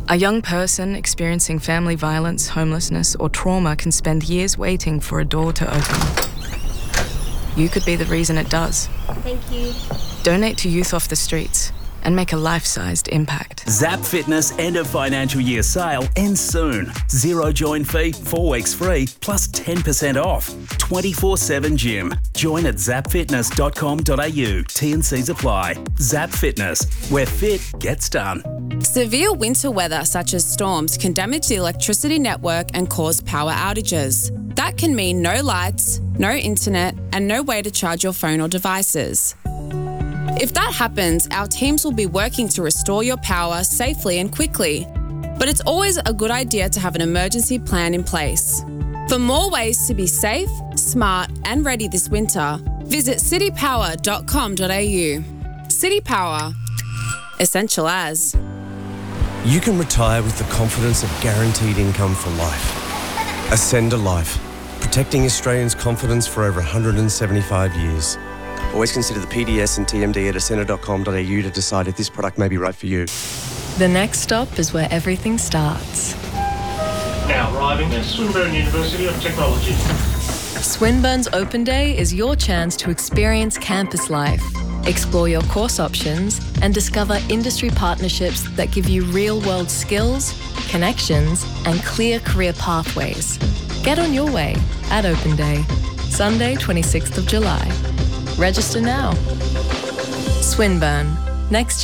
A young person experiencing family violence, homelessness, or trauma can spend years waiting for a door to open. You could be the reason it does. Thank you. Donate to Youth Off the Streets and make a life-sized impact. Zap Fitness end of financial year sale ends soon. 0 join fee, 4 weeks free, plus 10% off. 24/7 gym. Join at zapfitness.com.au. T&Cs apply. Zap Fitness, where fit gets done. Severe winter weather such as storms can damage the electricity network and cause power outages. That can mean no lights, no internet, and no way to charge your phone or devices. If that happens, our teams will be working to restore your power safely and quickly. But it's always a good idea to have an emergency plan in place. For more ways to be safe, smart, and ready this winter, visit citypower.com.au. City Power. Essential as. You can retire with the confidence of guaranteed income for life. Ascend a Life, protecting Australians' confidence for over 175 years. Always consider the PDS and TMD at ascender.com.au to decide if this product may be right for you. The next stop is where everything starts. Now arriving at Swinburne University of Technology. Swinburne's Open Day is your chance to experience campus life, explore your course options, and discover industry partnerships that give you real-world skills, connections, and clear career pathways. Get on your way at Open Day, Sunday, 26th of July. Register now. Swinburne, next